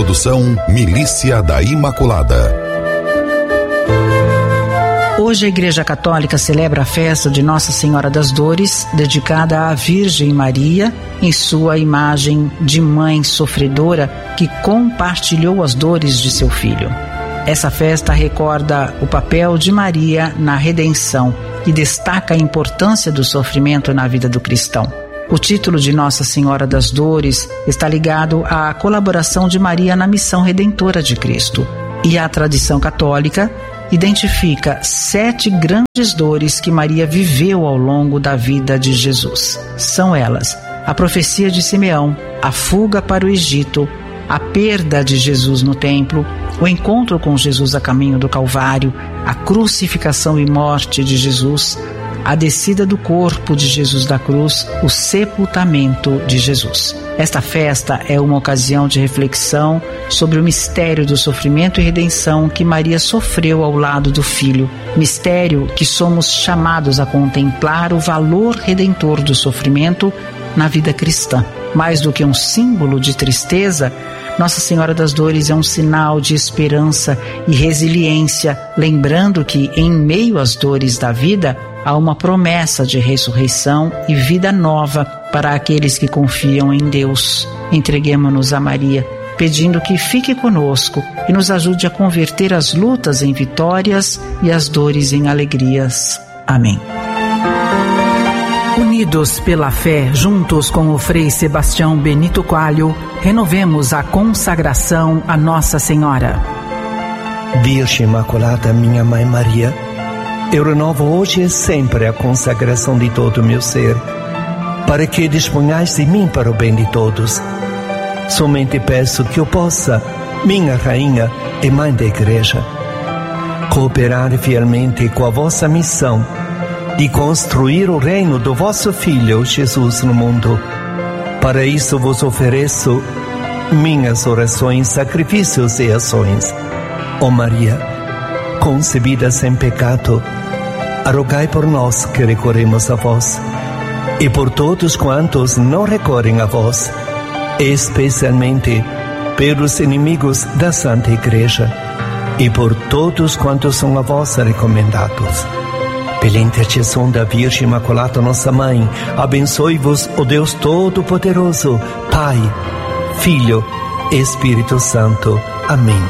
Produção Milícia da Imaculada. Hoje a Igreja Católica celebra a festa de Nossa Senhora das Dores, dedicada à Virgem Maria, em sua imagem de mãe sofredora que compartilhou as dores de seu filho. Essa festa recorda o papel de Maria na redenção e destaca a importância do sofrimento na vida do cristão. O título de Nossa Senhora das Dores está ligado à colaboração de Maria na missão redentora de Cristo. E a tradição católica identifica 7 grandes dores que Maria viveu ao longo da vida de Jesus. São elas: a profecia de Simeão, a fuga para o Egito, a perda de Jesus no templo, o encontro com Jesus a caminho do Calvário, a crucificação e morte de Jesus, a descida do corpo de Jesus da cruz, o sepultamento de Jesus. Esta festa é uma ocasião de reflexão sobre o mistério do sofrimento e redenção que Maria sofreu ao lado do Filho, mistério que somos chamados a contemplar o valor redentor do sofrimento na vida cristã. Mais do que um símbolo de tristeza, Nossa Senhora das Dores é um sinal de esperança e resiliência, lembrando que, em meio às dores da vida, há uma promessa de ressurreição e vida nova para aqueles que confiam em Deus. Entreguemo-nos a Maria, pedindo que fique conosco e nos ajude a converter as lutas em vitórias e as dores em alegrias. Amém. Unidos pela fé, juntos com o Frei Sebastião Benito Coelho, renovemos a consagração a Nossa Senhora. Virgem Imaculada, minha Mãe Maria, eu renovo hoje e sempre a consagração de todo o meu ser, para que disponhais de mim para o bem de todos. Somente peço que eu possa, minha Rainha e Mãe da Igreja, cooperar fielmente com a vossa missão de construir o reino do vosso Filho Jesus no mundo. Para isso vos ofereço minhas orações, sacrifícios e ações. Ó Maria, concebida sem pecado, rogai por nós que recorremos a vós, e por todos quantos não recorrem a vós, especialmente pelos inimigos da Santa Igreja, e por todos quantos são a vós recomendados. Pela intercessão da Virgem Imaculada, nossa Mãe, abençoe-vos o Deus Todo-Poderoso, Pai, Filho e Espírito Santo. Amém.